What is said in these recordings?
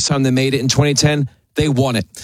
last time they made it in 2010, they won it.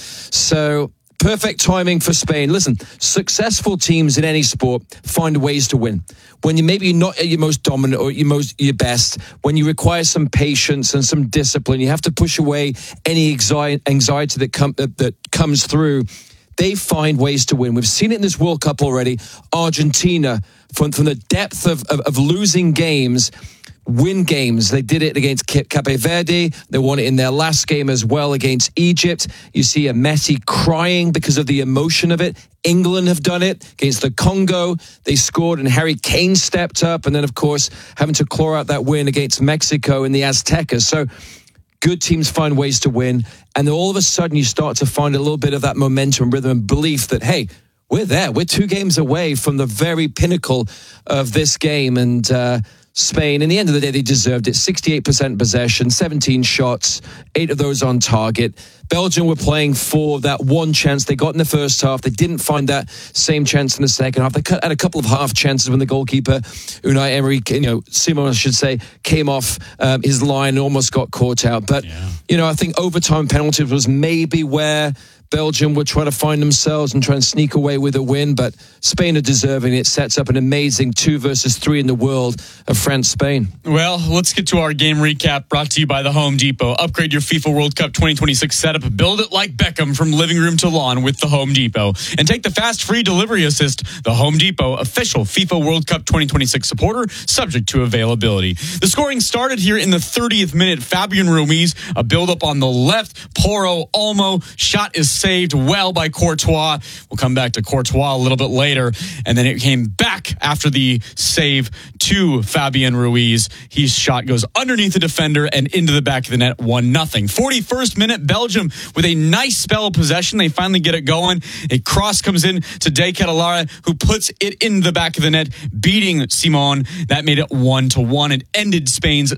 So perfect timing for Spain. Listen, successful teams in any sport find ways to win. When you're maybe not at your most dominant or your best, when you require some patience and some discipline, you have to push away any anxiety that comes through. They find ways to win. We've seen it in this World Cup already. Argentina, from the depth of losing games, win games. They did it against Cape Verde. They won it in their last game as well against Egypt. You see a Messi crying because of the emotion of it. England have done it against the Congo. They scored and Harry Kane stepped up. And then, of course, having to claw out that win against Mexico in the Aztecas. So good teams find ways to win. And then all of a sudden you start to find a little bit of that momentum, rhythm, and belief that, hey, we're there. We're 2 games away from the very pinnacle of this game. And Spain, in the end of the day, they deserved it. 68% possession, 17 shots, 8 of those on target. Belgium were playing for that one chance they got in the first half. They didn't find that same chance in the second half. They had a couple of half chances when the goalkeeper, Unai Emery, Simon, I should say, came off his line and almost got caught out. But, I think overtime penalties was maybe where Belgium would try to find themselves and try and sneak away with a win, but Spain are deserving. It sets up an amazing 2 versus 3 in the world of France-Spain. Well, let's get to our game recap brought to you by the Home Depot. Upgrade your FIFA World Cup 2026 setup. Build it like Beckham from living room to lawn with the Home Depot. And take the fast free delivery assist. The Home Depot, official FIFA World Cup 2026 supporter, subject to availability. The scoring started here in the 30th minute. Fabian Ruiz, a build-up on the left. Porro Olmo, shot is saved well by Courtois. We'll come back to Courtois a little bit later. And then it came back after the save to Fabian Ruiz. His shot goes underneath the defender and into the back of the net, 1-0. 41st minute, Belgium with a nice spell of possession. They finally get it going. A cross comes in to De Ketelaere, who puts it in the back of the net, beating Simon. That made it 1-1. It ended Spain's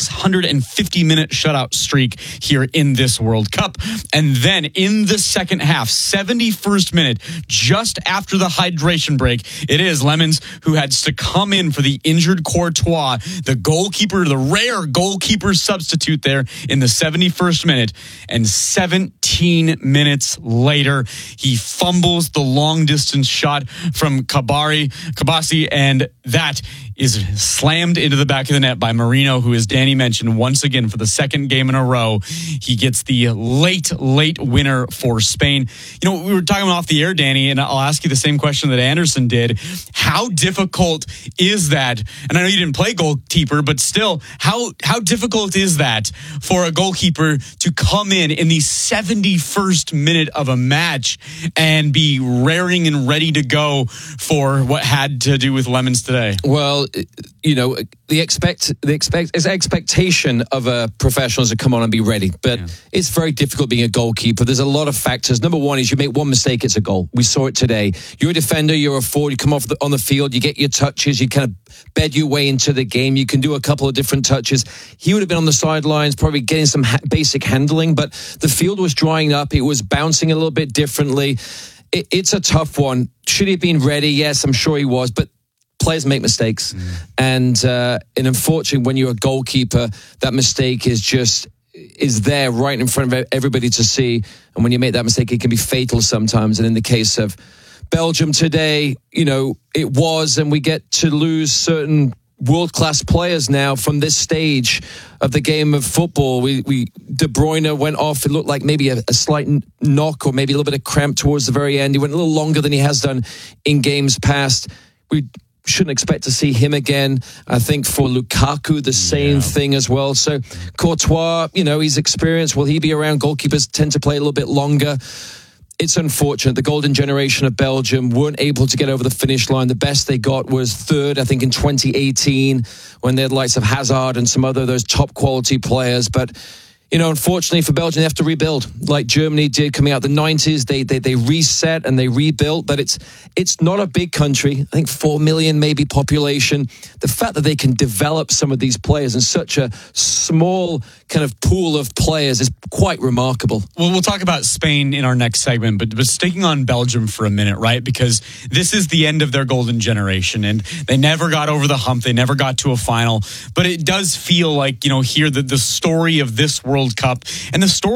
650-minute shutout streak here in this World Cup. And then in the second half, 71st minute, just after the hydration break, it is Lemons who had to come in for the injured Courtois, the goalkeeper, the rare goalkeeper substitute there in the 71st minute. And 17 minutes later, he fumbles the long-distance shot from Kabasi, and that is slammed into the back of the net by Marino, who, as Danny mentioned, once again for the second game in a row, he gets the late winner for Spain. We were talking off the air, Danny, and I'll ask you the same question that Anderson did. How difficult is that? And I know you didn't play goalkeeper, but still, how difficult is that for a goalkeeper to come in the 71st minute of a match and be raring and ready to go for what had to do with Lemons today? Well, the expectation of a professional is to come on and be ready, but it's very difficult being a goalkeeper. There's a lot of factors. Number one is you make one mistake, it's a goal. We saw it today. You're a defender, you're a forward, you come off on the field, you get your touches, you kind of bed your way into the game. You can do a couple of different touches. He would have been on the sidelines, probably getting some basic handling, but the field was drying up. It was bouncing a little bit differently. It's a tough one. Should he have been ready? Yes, I'm sure he was, but players make mistakes. And unfortunately, when you're a goalkeeper, that mistake is there right in front of everybody to see. And when you make that mistake, it can be fatal sometimes. And in the case of Belgium today, it was, and we get to lose certain world-class players now from this stage of the game of football. De Bruyne went off. It looked like maybe a slight knock or maybe a little bit of cramp towards the very end. He went a little longer than he has done in games past. We shouldn't expect to see him again. I think for Lukaku, the same thing as well. So Courtois, he's experienced. Will he be around? Goalkeepers tend to play a little bit longer. It's unfortunate. The golden generation of Belgium weren't able to get over the finish line. The best they got was third, I think, in 2018 when they had likes of Hazard and some other those top quality players. But unfortunately for Belgium, they have to rebuild like Germany did coming out the 90s. They reset and they rebuilt, but it's not a big country. I think 4 million maybe population. The fact that they can develop some of these players in such a small kind of pool of players is quite remarkable. Well, we'll talk about Spain in our next segment, but sticking on Belgium for a minute, right? Because this is the end of their golden generation, and they never got over the hump. They never got to a final, but it does feel like, here the story of this World Cup and the story